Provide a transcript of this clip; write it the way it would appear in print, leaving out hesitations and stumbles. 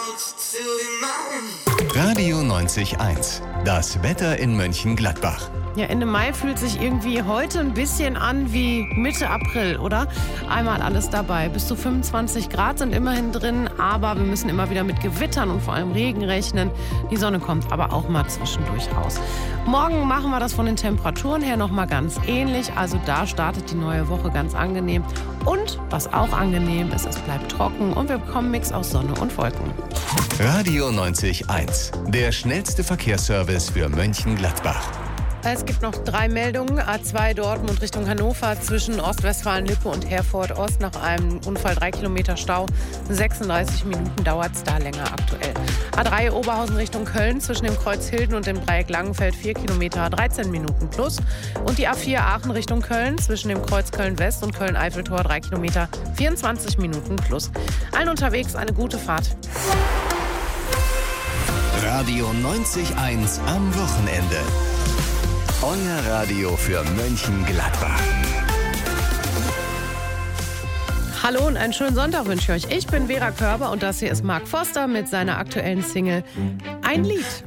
Radio 90.1. Das Wetter in Mönchengladbach. Ja, Ende Mai fühlt sich irgendwie heute ein bisschen an wie Mitte April, oder? Einmal alles dabei. Bis zu 25 Grad sind immerhin drin, aber wir müssen immer wieder mit Gewittern und vor allem Regen rechnen. Die Sonne kommt aber auch mal zwischendurch raus. Morgen machen wir das von den Temperaturen her nochmal ganz ähnlich. Also da startet die neue Woche ganz angenehm. Und was auch angenehm ist, es bleibt trocken und wir bekommen einen Mix aus Sonne und Wolken. Radio 90.1. Der schnellste Verkehrsservice für Mönchengladbach. Es gibt noch 3 Meldungen. A2 Dortmund Richtung Hannover zwischen Ostwestfalen-Lippe und Herford-Ost nach einem Unfall 3 Kilometer Stau. 36 Minuten dauert es da länger aktuell. A3 Oberhausen Richtung Köln zwischen dem Kreuz Hilden und dem Dreieck Langenfeld 4 Kilometer 13 Minuten plus. Und die A4 Aachen Richtung Köln zwischen dem Kreuz Köln-West und Köln-Eiffeltor 3 Kilometer 24 Minuten plus. Allen unterwegs eine gute Fahrt. Radio 90.1 am Wochenende. Euer Radio für Mönchengladbach. Hallo und einen schönen Sonntag wünsche ich euch. Ich bin Vera Körber und das hier ist Mark Forster mit seiner aktuellen Single Ein Lied.